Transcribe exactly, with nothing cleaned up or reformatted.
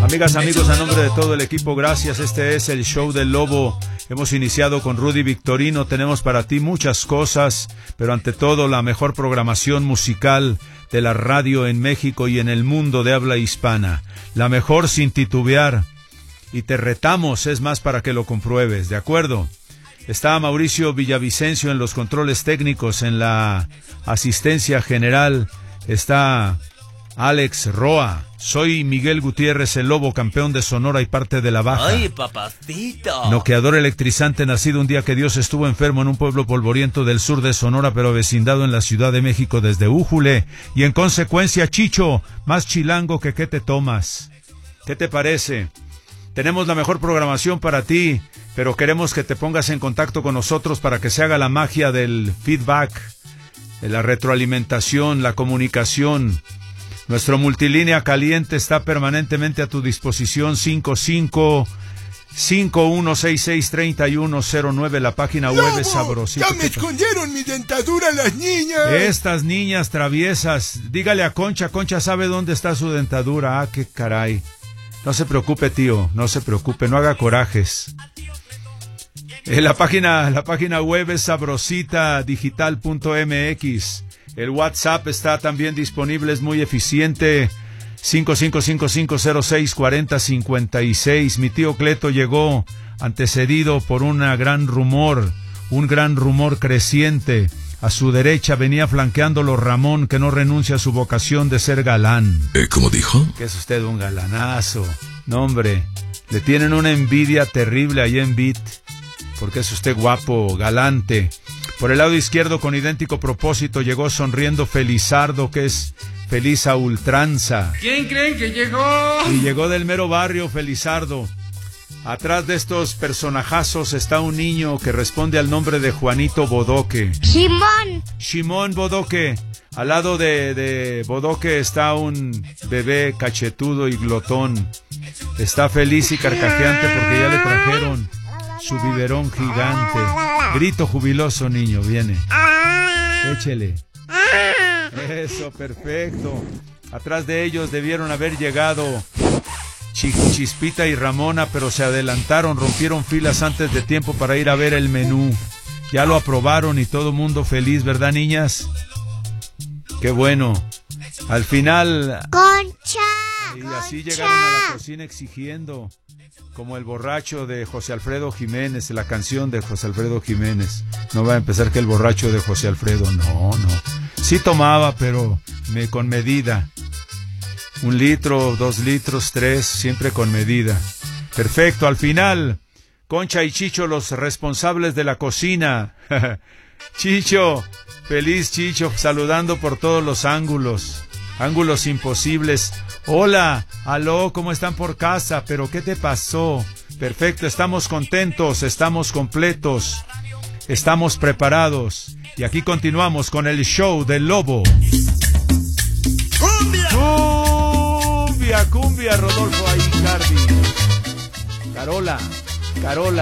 Amigas, amigos, a nombre de todo el equipo, gracias. Este es el show del Lobo. Hemos iniciado con Rudy Victorino. Tenemos para ti muchas cosas, pero ante todo la mejor programación musical de la radio en México y en el mundo de habla hispana. La mejor sin titubear. Y te retamos, es más, para que lo compruebes, ¿de acuerdo? Está Mauricio Villavicencio en los controles técnicos, en la asistencia general. Está Alex Roa. Soy Miguel Gutiérrez, el Lobo, campeón de Sonora y parte de la Baja. ¡Ay, papacito! Noqueador electrizante, nacido un día que Dios estuvo enfermo en un pueblo polvoriento del sur de Sonora, pero vecindado en la Ciudad de México desde Újule. Y en consecuencia, Chicho, más chilango que qué te tomas. ¿Qué te parece? Tenemos la mejor programación para ti, pero queremos que te pongas en contacto con nosotros para que se haga la magia del feedback, de la retroalimentación, la comunicación. Nuestro multilínea caliente está permanentemente a tu disposición. Cinco cinco cinco uno seis seis tres uno cero nueve. La página web ¡Lobo! es sabrosita. ¡Ya me escondieron mi dentadura las niñas! Estas niñas traviesas. Dígale a Concha. Concha sabe dónde está su dentadura. Ah, qué caray. No se preocupe, tío. No se preocupe. No haga corajes. Eh, la página, la página web es sabrosita digital punto m x. El WhatsApp está también disponible, es muy eficiente. cinco cinco cinco cinco cero seis cuatro cero cinco seis. Mi tío Cleto llegó antecedido por un gran rumor, un gran rumor creciente. A su derecha venía flanqueándolo Ramón, que no renuncia a su vocación de ser galán. ¿Eh, cómo dijo? Que es usted un galanazo. No, hombre, le tienen una envidia terrible ahí en Beat, porque es usted guapo, galante. Por el lado izquierdo, con idéntico propósito, llegó sonriendo Felizardo, que es feliz a ultranza. ¿Quién creen que llegó? Y llegó del mero barrio Felizardo. Atrás de estos personajazos está un niño que responde al nombre de Juanito Bodoque. Simón. Simón Bodoque. Al lado de, de Bodoque está un bebé cachetudo y glotón. Está feliz y carcajeante porque ya le trajeron su biberón gigante. Grito jubiloso, niño, viene. Échele. Eso, perfecto. Atrás de ellos debieron haber llegado Chispita y Ramona, pero se adelantaron, rompieron filas antes de tiempo para ir a ver el menú. Ya lo aprobaron y todo mundo feliz, ¿verdad, niñas? Qué bueno. Al final... Concha. Y así llegaron a la cocina exigiendo, como el borracho de José Alfredo Jiménez, la canción de José Alfredo Jiménez. No va a empezar que el borracho de José Alfredo, no, no. Sí tomaba, pero me, con medida. Un litro, dos litros, tres, siempre con medida. Perfecto, al final, Concha y Chicho, los responsables de la cocina. Chicho, feliz Chicho, saludando por todos los ángulos. Ángulos imposibles. Hola, aló, ¿cómo están por casa? ¿Pero qué te pasó? Perfecto, estamos contentos, estamos completos, estamos preparados. Y aquí continuamos con el show del Lobo. ¡Cumbia! Cumbia, cumbia, Rodolfo Aicardi. Carola, Carola.